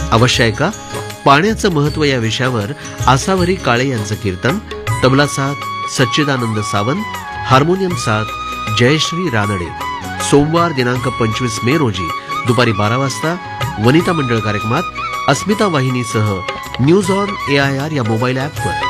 अवश्य ऐका पाण्याचं महत्त्व या विषयावर आसावरी काळे यांचं कीर्तन. तबला साथ सच्चिदानंद सावंत, हार्मोनियम साथ जयश्री रानडे. सोमवार दिनांक 25 मे रोजी दुपारी 12 वाजता वनिता मंडळ कार्यक्रमात अस्मिता वाहिनीसह न्यूज ऑन AIR या मोबाईल ॲपवर.